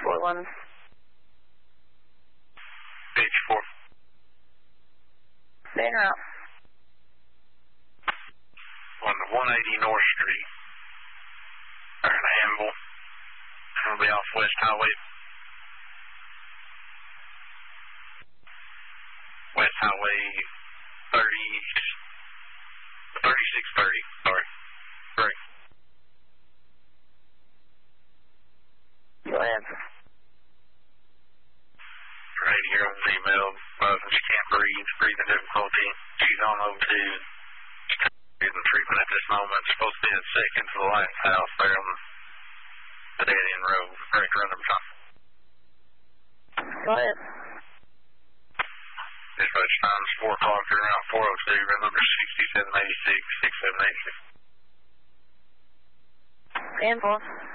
411. 84. Staying around. On the 180 North Street. Turn to Hannibal. It'll be off West Highway. West Highway 3630. Sorry. Correct. Go ahead. Right here on the email. She can't breathe. Breathing difficulty. She's on O2. Getting treatment at this moment. Supposed to be a second to the lighthouse there on the dead end road. Correct, run number 5. Go ahead. Dispatch time is 4 o'clock. You're around 402. Run number 6786. 6786. Stand for.